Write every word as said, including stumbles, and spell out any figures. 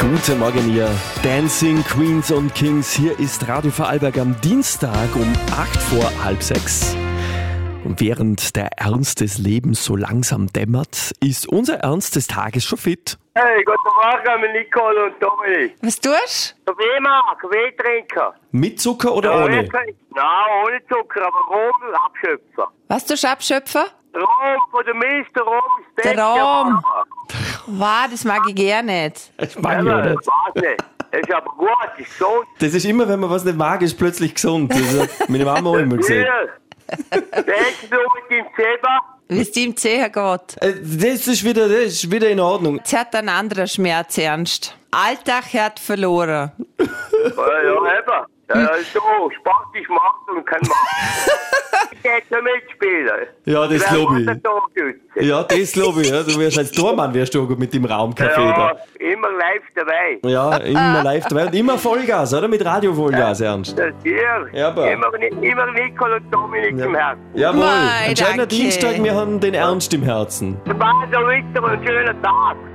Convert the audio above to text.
Guten Morgen, ihr Dancing Queens und Kings. Hier ist Radio Vorarlberg am Dienstag um acht vor halb sechs. Und während der Ernst des Lebens so langsam dämmert, ist unser Ernst des Tages schon fit. Hey, guten Morgen mit Nicole und Dominik. Was tust du? Kaffee machen, Kaffee trinken. Mit Zucker oder Ja, ohne? wirklich. Nein, ohne Zucker, aber Rom abschöpfen. Was tust du abschöpfen? Rom von der Mister Rom ist Der Rom. Wow, das mag ich gerne nicht. Ich mag ja Ja, nicht. weiß nicht. Das ist aber gut, das ist gesund. Das ist immer, wenn man was nicht mag, ist plötzlich gesund. Das hat meine Mama auch immer gesagt. Denkst du mit dem Zebra? Wie es dir im Zehen geht. Äh, Das ist wieder, das ist wieder in Ordnung. Jetzt hat ein anderer Schmerz ernst. Alltag hat verloren. Ja, ja, eben. Ja, so, sportlich macht und kann machen. Ich hätte ja mitspielen. Ja, das Wer glaube muss den Tag schützen? ich. Ja, das glaube ich. Ja. Du wirst als Tormann wärst du gut mit dem Raumcafé Ja, da. immer live dabei. Ja, immer live dabei und immer Vollgas, oder? Mit Radio Vollgas, Ernst. Das hier. Ja, aber- immer, immer Nicole und Dominik im Herzen. Jawohl, Mei, ein schöner danke. Dienstag, wir haben den Ernst im Herzen. Spaß, Ritter und schönen Tag.